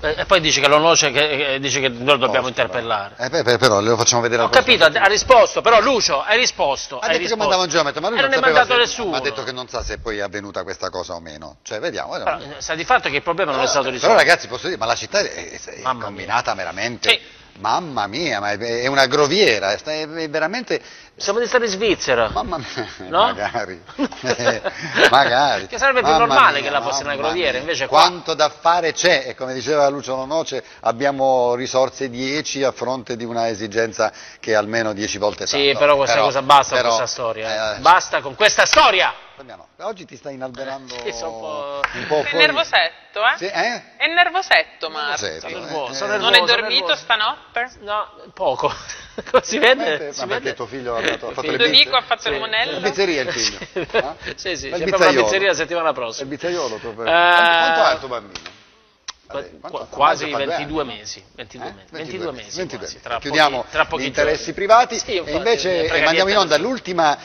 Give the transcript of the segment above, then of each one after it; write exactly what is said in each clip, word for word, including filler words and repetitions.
E poi dice che lo noce, che, dice che noi lo dobbiamo interpellare. Eh, beh, però lo facciamo vedere al Ho capito, ha, ha risposto, però Lucio, hai risposto. Ha hai detto risposto. che mandava un geometra, ma lui e non, non è sapeva mandato se, nessuno. ma ha detto che non sa se poi è avvenuta questa cosa o meno. Cioè, vediamo. vediamo. Però, sta di fatto che il problema non è stato risolto. Però ragazzi, posso dire, ma la città è, è combinata mia. veramente... Sì. Mamma mia, ma è, è una groviera, è, è veramente... Siamo di stare in Svizzera. Mamma mia, no? magari, eh, magari. Che sarebbe più mamma normale mia, che la fosse una groviera, mia. invece qua... Quanto da fare c'è, e come diceva Lucio Noce, abbiamo risorse dieci a fronte di una esigenza che è almeno dieci volte tanto. Sì, però questa però, cosa basta però, con questa storia. Eh. Eh, Basta con questa storia! Fabiano, oggi ti stai inalberando sì, so un po'... un po' Sei fuori. nervosetto, eh? Sì, eh? È nervosetto, Marco. Nervosetto, Sono eh, nervoso, eh, sono nervoso, Non hai sono dormito nervoso. stanotte? No, poco. Si vede? Veramente? Si Ma perché vede? tuo figlio ha, dato, ha fatto Il le tuo bizze? amico ha fatto Sì. il La monello? pizzeria il figlio? Eh? Sì, sì, Ma il c'è proprio la pizzaiolo? pizzeria la settimana È il prossima. pizzaiolo tuo per... Eh, quanto, quanto ha il tuo bambino? Qua- Vabbè, qua- quanto fa? quasi Fa due ventidue anni, no? mesi, ventidue Eh? mesi, ventidue mesi, ventidue quasi, mesi. tra Chiudiamo pochi, tra pochi gli interessi giorni. privati Sì, infatti, e invece ne frega mandiamo in niente onda a nessuno. l'ultima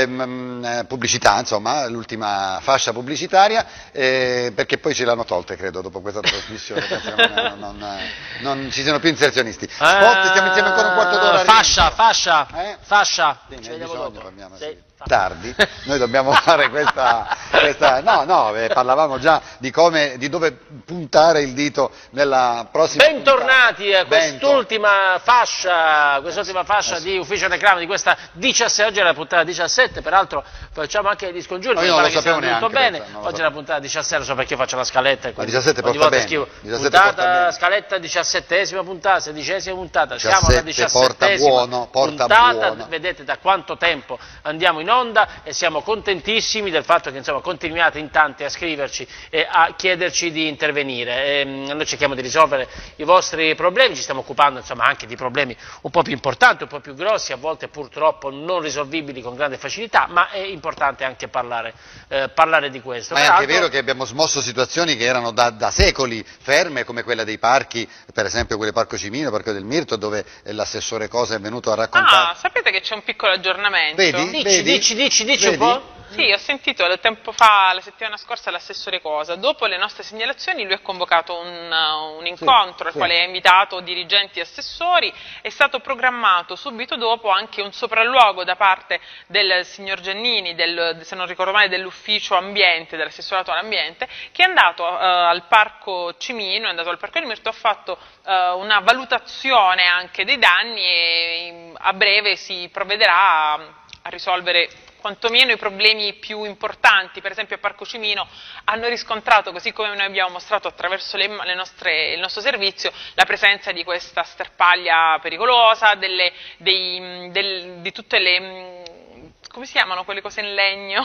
ehm, pubblicità, insomma, l'ultima fascia pubblicitaria, eh, perché poi ce l'hanno tolte, credo, dopo questa trasmissione, penso che non, non, non ci siano più inserzionisti. Spot, stiamo insieme ancora un quarto d'ora. Fascia, fascia, Eh? fascia. Sì, Ci ne hai vediamo bisogno, dopo. Fabiano, Sì. sì. Tardi, noi dobbiamo fare questa, questa no, no, eh, parlavamo già di come, di dove puntare il dito nella prossima Bentornati puntata. a quest'ultima fascia, quest'ultima fascia Eh sì. di Ufficio Reclami di questa diciassette, oggi è la puntata diciassette, peraltro facciamo anche gli scongiuri, No, mi io non pare lo che sia sapevo andato tutto neanche, bene, non lo oggi è la puntata diciassette, so perché faccio la scaletta. La diciassette ogni porta volta bene, scrivo diciassette porta puntata, bene. scaletta diciassettesima puntata, sedicesima puntata, siamo alla diciassette porta diciassettesima buono, porta puntata, buono. vedete da quanto tempo andiamo in onda e siamo contentissimi del fatto che insomma continuiate in tanti a scriverci e a chiederci di intervenire. E, noi cerchiamo di risolvere i vostri problemi, ci stiamo occupando insomma anche di problemi un po' più importanti, un po' più grossi, a volte purtroppo non risolvibili con grande facilità, ma è importante anche parlare, eh, parlare di questo. Ma è anche Peraltro, vero che abbiamo smosso situazioni che erano da, da secoli ferme, come quella dei parchi, per esempio quelle Parco Cimino, Parco del Mirto, dove l'assessore Cosa è venuto a raccontare. Ah, sapete che c'è un piccolo aggiornamento? Vedi? dici, Vedi? dici, dici, dici un Vedi? po'. Sì, ho sentito tempo fa, la settimana scorsa, l'assessore Cosa. Dopo le nostre segnalazioni lui ha convocato un, un incontro al sì. quale ha invitato dirigenti e assessori. È stato programmato subito dopo anche un sopralluogo da parte del signor Giannini, del, se non ricordo male, dell'ufficio ambiente, dell'assessorato all'ambiente, che è andato uh, al Parco Cimino, è andato al Parco del Mirto, ha fatto uh, una valutazione anche dei danni e a breve si provvederà a, a risolvere quantomeno i problemi più importanti. Per esempio a Parco Cimino hanno riscontrato, così come noi abbiamo mostrato attraverso le, le nostre, il nostro servizio, la presenza di questa sterpaglia pericolosa, delle, dei, del, di tutte le, come si chiamano quelle cose in legno?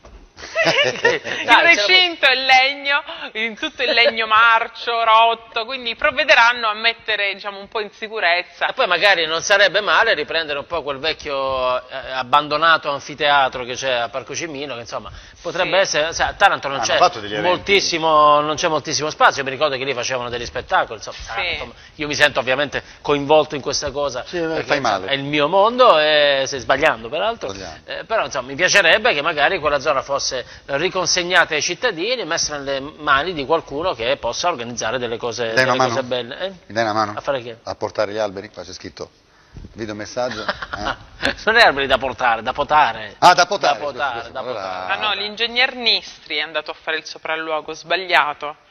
Il recinto è legno, in tutto il legno marcio, rotto, quindi provvederanno a mettere, diciamo, un po' in sicurezza. E poi magari non sarebbe male riprendere un po' quel vecchio eh, abbandonato anfiteatro che c'è a Parco Cimino, che insomma potrebbe Sì. essere, sai, a Taranto non Hanno c'è fatto degli eventi. moltissimo, non c'è moltissimo spazio, io mi ricordo che lì facevano degli spettacoli, insomma, Sì. ah, insomma, io mi sento ovviamente coinvolto in questa cosa, Sì, perché, fai insomma, male. è il mio mondo, e stai sbagliando peraltro, Sbagliando. eh, però insomma mi piacerebbe che magari quella zona fosse riconsegnata ai cittadini e messa nelle mani di qualcuno che possa organizzare delle cose, Dai una delle mano? cose belle. Eh? Mi dai una mano? A fare che? A portare gli alberi? Qua c'è scritto videomessaggio. Eh? Non è alberi da portare, da potare. Ah, da potare. Da potare, scusa, da allora- potare. Ah no, l'ingegner Nistri è andato a fare il sopralluogo, sbagliato.